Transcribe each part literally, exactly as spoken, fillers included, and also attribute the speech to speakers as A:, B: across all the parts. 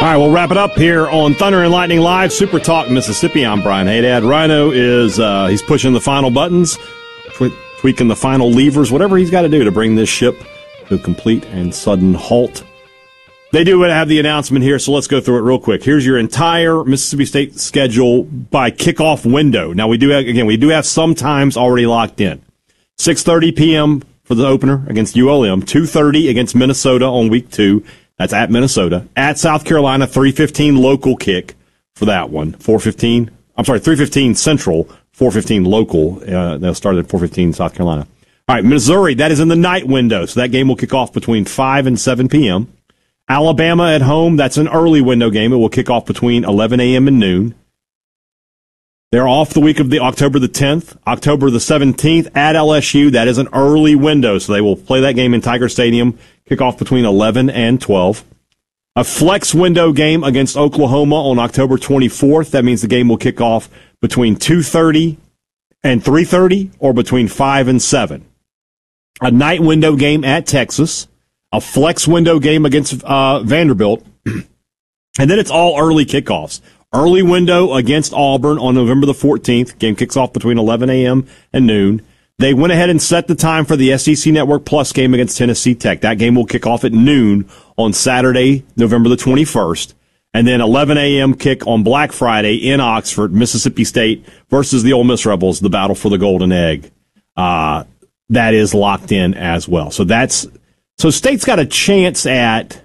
A: All right, we'll wrap it up here on Thunder and Lightning Live, Super Talk Mississippi. I'm Brian Haydad. Rhino is uh, he's pushing the final buttons, tw- tweaking the final levers, whatever he's got to do to bring this ship to a complete and sudden halt. They do have the announcement here, so let's go through it real quick. Here's your entire Mississippi State schedule by kickoff window. Now, we do have, again, we do have some times already locked in. six thirty p.m. for the opener against U L M, two thirty against Minnesota on week two. That's at Minnesota. At South Carolina, three fifteen local kick for that one. four fifteen, I'm sorry, three fifteen Central, four fifteen local. Uh, they'll start at four fifteen South Carolina. All right, Missouri, that is in the night window, so that game will kick off between five and seven p.m. Alabama at home, that's an early window game. It will kick off between eleven a.m. and noon. They're off the week of the October the tenth. October the seventeenth at L S U, that is an early window, so they will play that game in Tiger Stadium, kick off between eleven and twelve. A flex window game against Oklahoma on October twenty-fourth. That means the game will kick off between two thirty and three thirty or between five and seven. A night window game at Texas. A flex window game against uh, Vanderbilt. And then it's all early kickoffs. Early window against Auburn on November the fourteenth. Game kicks off between eleven a.m. and noon. They went ahead and set the time for the S E C Network Plus game against Tennessee Tech. That game will kick off at noon on Saturday, November the twenty-first. And then eleven a.m. kick on Black Friday in Oxford, Mississippi State versus the Ole Miss Rebels, the battle for the Golden Egg. Uh, that is locked in as well. So that's so State's got a chance at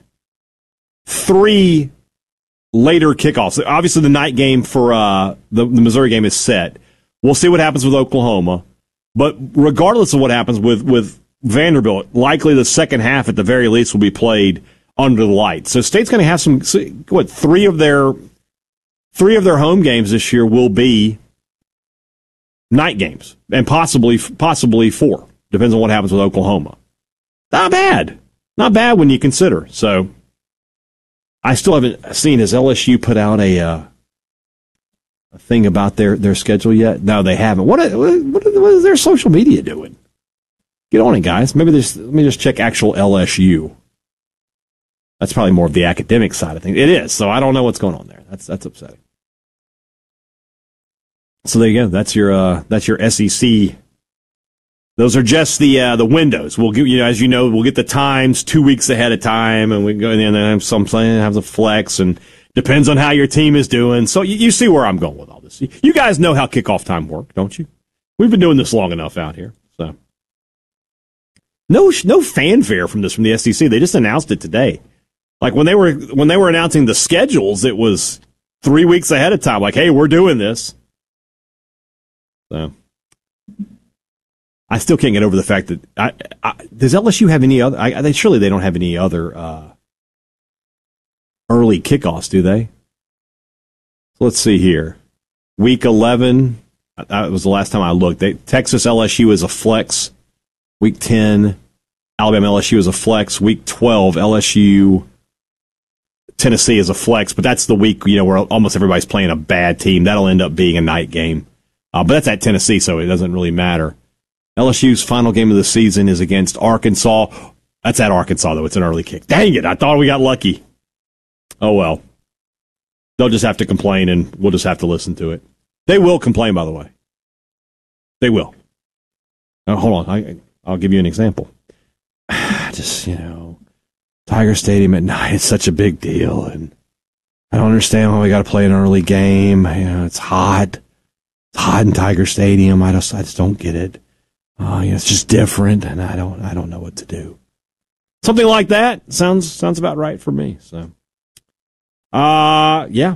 A: three later kickoffs. Obviously, the night game for uh, the, the Missouri game is set. We'll see what happens with Oklahoma. But regardless of what happens with, with Vanderbilt, likely the second half at the very least will be played under the lights. So State's going to have some, what, three of their three of their home games this year will be night games, and possibly possibly four. Depends on what happens with Oklahoma. Not bad. Not bad when you consider. So I still haven't seen, has L S U put out a uh, a thing about their, their schedule yet? No, they haven't. What, what, what is their social media doing? Get on it, guys. Maybe there's, let me just check actual L S U. That's probably more of the academic side of things. It is, so I don't know what's going on there. That's that's upsetting. So there you go. That's your uh, that's your S E C. Those are just the uh, the windows. We'll give you know, as you know, we'll get the times two weeks ahead of time, and we go and then have some have the flex, and depends on how your team is doing. So you, you see where I'm going with all this. You guys know how kickoff time works, don't you? We've been doing this long enough out here. So no no fanfare from this from the S E C. They just announced it today. Like when they were when they were announcing the schedules, it was three weeks ahead of time. Like, hey, we're doing this. So I still can't get over the fact that I, I, does L S U have any other? I, they surely they don't have any other uh, early kickoffs, do they? So let's see here. Week eleven. That was the last time I looked. They, Texas L S U is a flex. Week ten, Alabama L S U is a flex. Week twelve, L S U Tennessee is a flex. But that's the week you know where almost everybody's playing a bad team. That'll end up being a night game. Uh, but that's at Tennessee, so it doesn't really matter. L S U's final game of the season is against Arkansas. That's at Arkansas, though. It's an early kick. Dang it, I thought we got lucky. Oh, well. They'll just have to complain, and we'll just have to listen to it. They will complain, by the way. They will. Now, hold on. I, I'll give you an example. Just, you know, Tiger Stadium at night is such a big deal, and I don't understand why we got to play an early game. You know, it's hot. It's hot in Tiger Stadium. I just, I just don't get it. Uh, you know, it's just different, and I don't, I don't know what to do. Something like that sounds sounds about right for me. So, uh, yeah,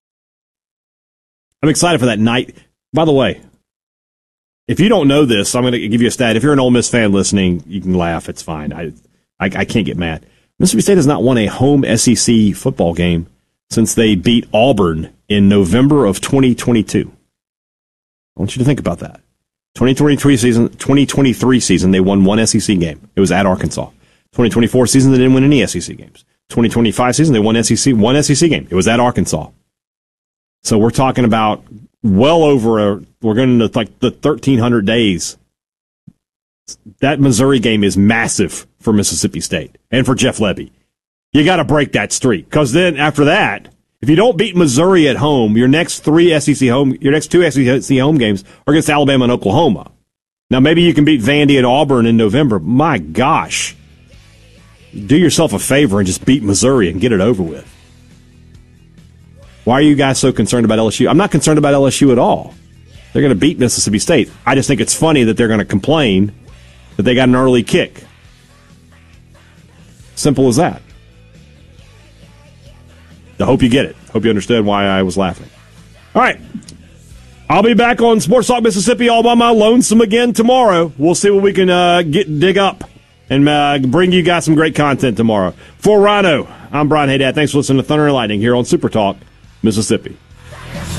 A: I'm excited for that night. By the way, if you don't know this, I'm going to give you a stat. If you're an Ole Miss fan listening, you can laugh. It's fine. I, I, I can't get mad. Mississippi State has not won a home S E C football game since they beat Auburn in November of twenty twenty-two. I want you to think about that. twenty twenty-three season, twenty twenty-three season, they won one S E C game. It was at Arkansas. twenty twenty-four season, they didn't win any S E C games. twenty twenty-five season, they won S E C, one S E C game. It was at Arkansas. So we're talking about well over a, we're going to like the thirteen hundred days. That Missouri game is massive for Mississippi State and for Jeff Lebby. You got to break that streak, because then after that, if you don't beat Missouri at home, your next three S E C home, your next two S E C home games are against Alabama and Oklahoma. Now maybe you can beat Vandy and Auburn in November. My gosh, do yourself a favor and just beat Missouri and get it over with. Why are you guys so concerned about L S U? I'm not concerned about L S U at all. They're going to beat Mississippi State. I just think it's funny that they're going to complain that they got an early kick. Simple as that. I hope you get it. Hope you understand why I was laughing. All right. I'll be back on Sports Talk Mississippi all by my lonesome again tomorrow. We'll see what we can uh, get dig up and uh, bring you guys some great content tomorrow. For Rhino, I'm Brian Haydad. Thanks for listening to Thunder and Lightning here on Super Talk Mississippi.